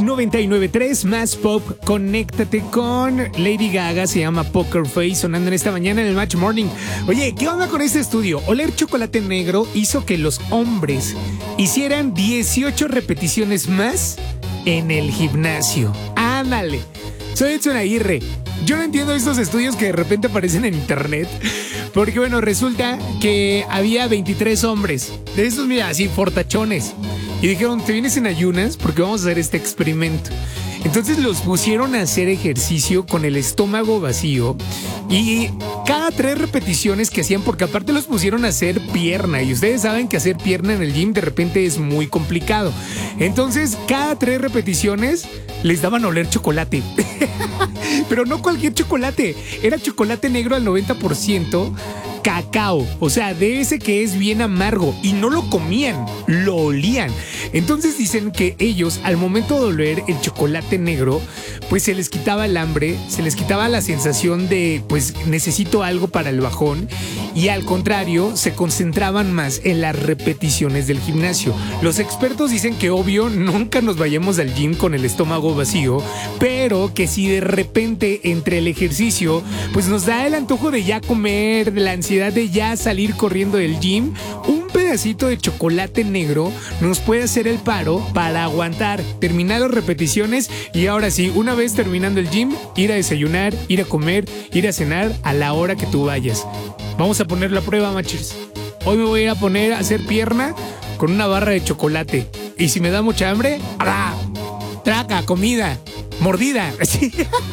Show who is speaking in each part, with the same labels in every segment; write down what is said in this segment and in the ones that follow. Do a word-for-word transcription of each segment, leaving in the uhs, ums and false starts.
Speaker 1: noventa y nueve punto tres, más pop, conéctate con Lady Gaga, se llama Poker Face, sonando en esta mañana en el Match Morning. Oye, ¿qué onda con este estudio? Oler chocolate negro hizo que los hombres hicieran dieciocho repeticiones más en el gimnasio. Ándale. Soy Edson Aguirre. Yo no entiendo estos estudios que de repente aparecen en internet. Porque bueno, resulta que había veintitrés hombres. De esos, mira, así, fortachones. Y dijeron, ¿te vienes en ayunas? Porque vamos a hacer este experimento. Entonces los pusieron a hacer ejercicio con el estómago vacío. Y cada tres repeticiones que hacían, porque aparte los pusieron a hacer pierna. Y ustedes saben que hacer pierna en el gym de repente es muy complicado. Entonces, cada tres repeticiones les daban a oler chocolate. Pero no cualquier chocolate. Era chocolate negro al noventa por ciento. Cacao, o sea, de ese que es bien amargo, y no lo comían, lo olían. Entonces dicen que ellos, al momento de oler el chocolate negro, pues se les quitaba el hambre, se les quitaba la sensación de, pues necesito algo para el bajón, y al contrario, se concentraban más en las repeticiones del gimnasio. Los expertos dicen que obvio nunca nos vayamos al gym con el estómago vacío, pero que si de repente entre el ejercicio, pues nos da el antojo de ya comer, de la ansiedad de ya salir corriendo del gym, un pedacito de chocolate negro nos puede hacer el paro para aguantar, terminar las repeticiones y ahora sí, una vez terminando el gym, ir a desayunar, ir a comer, ir a cenar a la hora que tú vayas. Vamos a poner la prueba, machos. Hoy me voy a ir a poner a hacer pierna con una barra de chocolate. Y si me da mucha hambre, ¡ah! Traca, comida, mordida. Sí.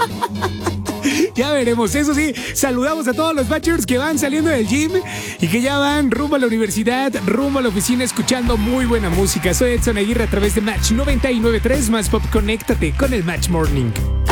Speaker 1: Ya veremos. Eso sí, saludamos a todos los Matchers que van saliendo del gym y que ya van rumbo a la universidad, rumbo a la oficina, escuchando muy buena música. Soy Edson Aguirre a través de Match noventa y nueve punto tres, más pop, conéctate con el Match Morning.